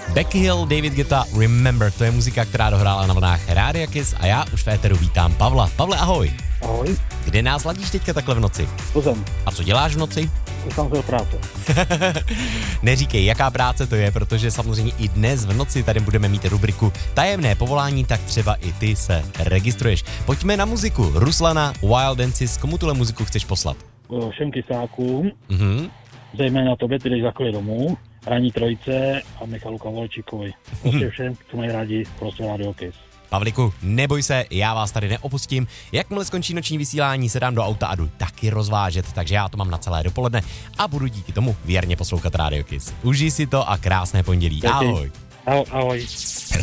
Becky Hill, David Guetta, Remember, to je muzika, která dohrála na vlnách Rádia Kiss a já už v éteru vítám Pavla. Pavle, ahoj. Ahoj. Kde nás ladíš teďka takhle v noci? Plzeň. A co děláš v noci? Jsem se do práce. Neříkej, jaká práce to je, protože samozřejmě i dnes v noci tady budeme mít rubriku Tajemné povolání, tak třeba i ty se registruješ. Pojďme na muziku. Ruslana, Wild Dances, komu tuhle muziku chceš poslat? Všem kysákům, zejména tobě, ty jdeš za chvíli domů, Ranní trojice a Michalu Kavolčíkovi. Prostě všem, co mají rádi, prostě Rádio Kiss. Pavliku, neboj se, já vás tady neopustím. Jakmile skončí noční vysílání, se dám do auta a jdu taky rozvážet, takže já to mám na celé dopoledne a budu díky tomu věrně poslouchat Rádio Kiss. Užij si to a krásné pondělí. Ahoj. Ahoj.